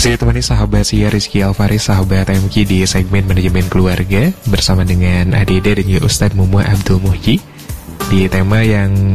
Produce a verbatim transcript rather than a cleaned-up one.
Masih ditemani sahabat Sia Rizky Alfaris, sahabat M Q di segmen manajemen keluarga bersama dengan Adede dan juga Ustadz Mumu Abdul Muhyi di tema yang